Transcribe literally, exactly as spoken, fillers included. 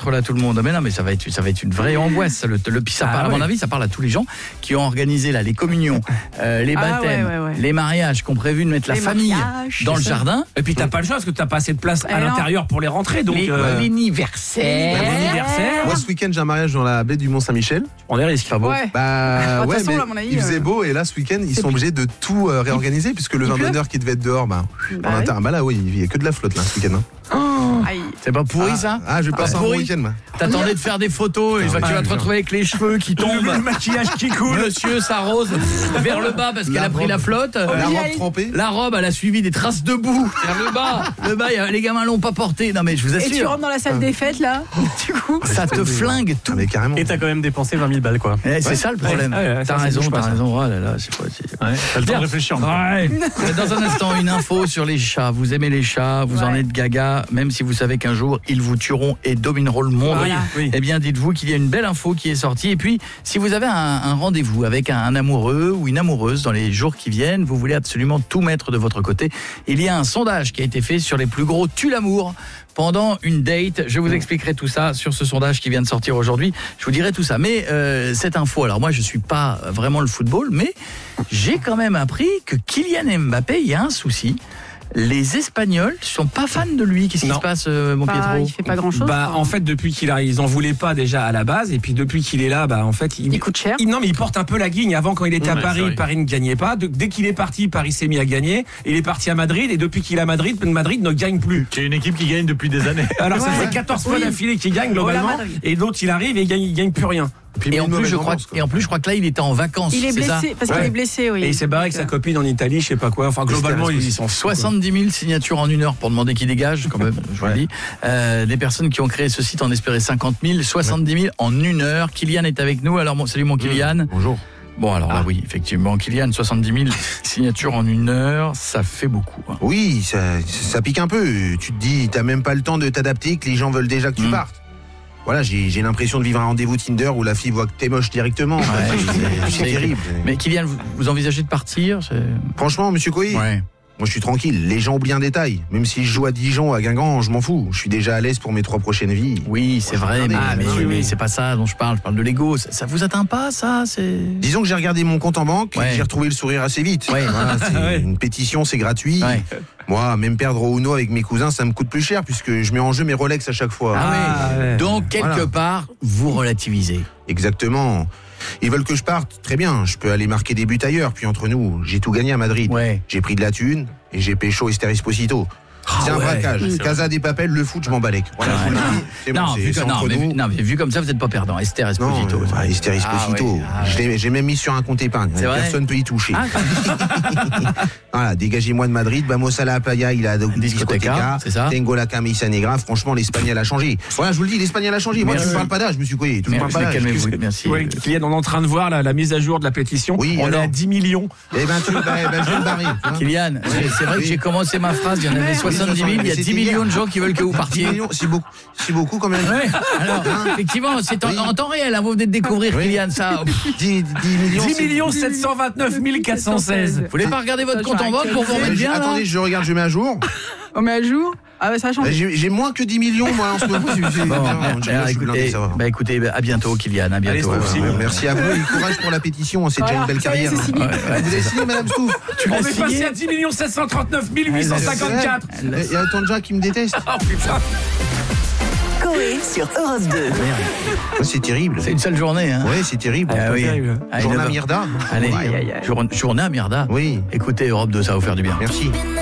contre là tout le monde. Mais non, mais ça va être, ça va être une vraie angoisse. Ça, le, le, ça parle, ah, à mon ouais. avis, ça parle à tous les gens qui ont organisé là les communions, euh, les ah, baptêmes, ouais, ouais, ouais. les mariages, qui ont prévu de mettre les la famille mariages, dans le ça. jardin. Et puis t'as pas le choix parce que t'as pas assez de place à l'intérieur pour les rentrer. Donc les, euh... l'anniversaire. l'anniversaire. Moi, ce week-end, j'ai un mariage dans la baie du Mont-Saint-Michel. On est risque. Pas beau. Ouais. Bah, ouais, façon, mais là, mon avis, il faisait euh... beau et là, ce week-end, ils sont obligés de tout euh, réorganiser puisque le vin d'honneur qui devait être dehors, bah, bah, en oui. inter... bah là, oui, il y a que de la flotte là, ce week-end. Hein. Oh. C'est pas pourri ah, ça? Ah, je vais passer ah, un bon week-end, moi. T'attendais de faire des photos et ah, tu vas te retrouver avec les cheveux qui tombent, le maquillage qui coule. Monsieur s'arrose vers le bas parce qu'elle a pris la flotte. La robe trempée. La robe, elle a suivi des traces de boue vers le bas. Le bas, les gamins l'ont pas porté. Non mais je vous assure. Et tu rentres dans la salle des fêtes là, du coup. Ça te flingue tout. Ah, mais carrément. Et t'as quand même dépensé vingt mille balles quoi. Eh, c'est ouais. ça le problème. Ouais, ouais, t'as ça, raison, t'as pas, raison. Oh là là, c'est pas. C'est... Ouais, t'as le temps de réfléchir. Ouais. Dans un instant, une info sur les chats. Vous aimez les chats, vous ouais. en êtes gaga, même si vous savez qu'un jour ils vous tueront et domineront le monde. Voilà. Oui. Eh bien, dites-vous qu'il y a une belle info qui est sortie. Et puis, si vous avez un, un rendez-vous avec un, un amoureux ou une amoureuse dans les jours qui viennent, vous voulez absolument tout mettre de votre côté. Il y a un sondage qui a été fait sur les plus gros tue l'amour pendant une date. Je vous expliquerai tout ça sur ce sondage qui vient de sortir aujourd'hui. Je vous dirai tout ça. Mais euh, cette info, alors moi je suis pas vraiment le football, mais j'ai quand même appris que Kylian Mbappé, il y a un souci. Les Espagnols sont pas fans de lui. Qu'est-ce qui se passe, euh, mon bah, Pietro? Il fait pas grand-chose. Bah, en fait, depuis qu'il a, ils en voulaient pas déjà à la base, et puis depuis qu'il est là, bah, en fait, il, il coûte cher. Il, non, mais il porte un peu la guigne. Avant, quand il était ouais, à Paris, Paris ne gagnait pas. De, dès qu'il est parti, Paris s'est mis à gagner. Il est parti à Madrid, et depuis qu'il est à Madrid, Madrid ne gagne plus. C'est une équipe qui gagne depuis des années. Alors, ouais. ça fait quatorze fois oui. d'affilée qu'il gagne globalement, oh, et l'autre il arrive et il gagne, il gagne plus rien. Et en, plus, je crois, et en plus, je crois que là, il était en vacances. Il est blessé, ça parce ouais. qu'il est blessé, oui. Et il s'est barré avec sa copine en Italie, je sais pas quoi. Enfin, globalement, ils sont soixante-dix mille signatures en une heure pour demander qui dégage, quand même, je vous le dis. Euh, des personnes qui ont créé ce site en espéraient cinquante mille, soixante-dix mille en une heure. Kylian est avec nous. Alors, bon, salut mon Kylian. Mmh, bonjour. Bon, alors là, ah. oui, effectivement, Kylian, soixante-dix mille signatures en une heure, ça fait beaucoup. Hein. Oui, ça, ça pique un peu. Tu te dis, t'as même pas le temps de t'adapter, que les gens veulent déjà que tu mmh. partes. Voilà, j'ai, j'ai l'impression de vivre un rendez-vous Tinder où la fille voit que t'es moche directement. Ouais, c'est, c'est, c'est terrible. Mais Kylian, vous, vous envisagez de partir? C'est... Franchement, monsieur Coy, ouais. moi je suis tranquille. Les gens oublient un détail. Même si je joue à Dijon, à Guingamp, je m'en fous. Je suis déjà à l'aise pour mes trois prochaines vies. Oui, c'est moi, vrai, mais, ah, mais, oui, mais, oui. mais c'est pas ça dont je parle. Je parle de l'ego. Ça, ça vous atteint pas, ça? C'est... Disons que j'ai regardé mon compte en banque, ouais. et j'ai retrouvé le sourire assez vite. Ouais. Voilà, c'est ouais. une pétition, c'est gratuit. Ouais. Moi, même perdre au Uno avec mes cousins, ça me coûte plus cher puisque je mets en jeu mes Rolex à chaque fois. Ah, ah ouais. Donc, quelque voilà. part, vous relativisez. Exactement. Ils veulent que je parte, très bien, je peux aller marquer des buts ailleurs. Puis entre nous, j'ai tout gagné à Madrid. Ouais. J'ai pris de la thune et j'ai pécho Esther Esposito. Ah c'est un ouais. braquage. Mmh. Casa des Papel, le foot, je m'en balèque. Voilà, ouais. c'est non, bon, c'est, vu c'est que, non, mais, non, mais vu comme ça, vous n'êtes pas perdant. Esther Esposito. Non, bah, Esther Esposito. Ah, ouais. ah, ouais. J'ai même mis sur un compte épargne. Personne ne peut y toucher. Ah, voilà, dégagez-moi de Madrid. Vamos a la playa, il a discoteca. C'est ça. Tengo la camisa negra. Franchement, l'Espagne, elle a changé. Voilà, je vous le dis, l'Espagne, elle a changé. Moi, merci. Tu ne parles pas d'âge, monsieur Coué. Tu ne parles pas d'âge. Merci. Oui, Kylian, on est en train de voir la, la mise à jour de la pétition. Oui, on alors... est à dix millions. Eh ben, tu, bah, bah, je vais me barrer. Hein. Kylian, oui. c'est, c'est vrai oui. que j'ai commencé ma phrase. Il y en avait soixante-dix mille. Il y a dix millions de gens qui veulent que vous partiez. dix millions, c'est beaucoup, c'est beaucoup quand même. Ouais. Alors, hein, effectivement, c'est en, oui. en temps réel. Hein, vous venez de découvrir, oui. Kylian, ça. dix millions. dix millions sept cent vingt-neuf mille quatre cent seize. Vous voulez pas regarder votre compte en banque pour vous remettre bien? Attendez, je regarde, je mets à jour. On met à jour? Ah bah ça change. J'ai, j'ai moins que dix millions moi en ce moment. J'ai, j'ai, bon, bien, j'ai, alors, écoutez, bah écoutez, à bientôt Kylian, à bientôt. Allez, euh, merci à vous et courage pour la pétition, c'est voilà, déjà une belle carrière. C'est signé. Ouais, ouais. Vous avez signé madame Stouff? Tu l'as signé? On est passé à dix millions sept cent trente-neuf mille huit cent cinquante-quatre. Il y a autant de gens qui me détestent. Oh putain. Coé sur Europe deux. Ouais, c'est terrible. C'est une seule journée, hein. Oui, c'est terrible. Ah, oui. terrible. Journée à Myrda. Allez, journée à Myrda. Oui. Écoutez, Europe deux, ça va vous faire du bien. Merci.